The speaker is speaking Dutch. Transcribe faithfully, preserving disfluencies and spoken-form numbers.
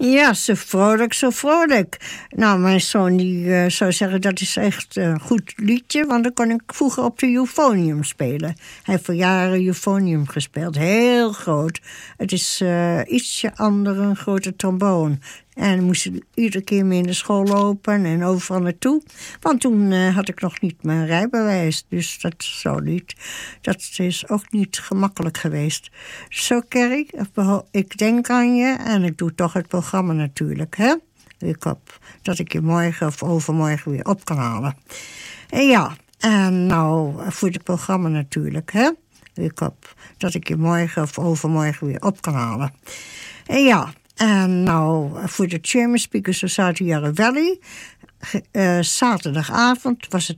Ja, zo vrolijk, zo vrolijk. Nou, mijn zoon die uh, zou zeggen dat is echt een goed liedje, want dan kon ik vroeger op de euphonium spelen. Hij heeft voor jaren euphonium gespeeld, heel groot. Het is uh, ietsje ander, een grote tromboon. En we moesten iedere keer mee in de school lopen en overal naartoe. Want toen uh, had ik nog niet mijn rijbewijs. Dus dat zo niet. Dat is ook niet gemakkelijk geweest. Zo, Kerry, ik denk aan je en ik doe toch het programma natuurlijk. Hè? Ik hoop dat ik je morgen of overmorgen weer op kan halen. En ja, en nou voor het programma natuurlijk. Hè? Ik hoop dat ik je morgen of overmorgen weer op kan halen. En ja. En nou, voor de German Speaker Society Yarra Valley, uh, zaterdagavond was het